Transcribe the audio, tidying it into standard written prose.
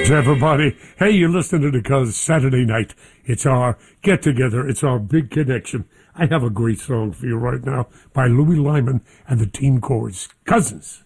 Everybody, hey, you're listening to the Cuz Saturday night. It's our get together. It's our big connection. I have a great song for you right now by Louis Lyman and the Teen Chords. Cousins.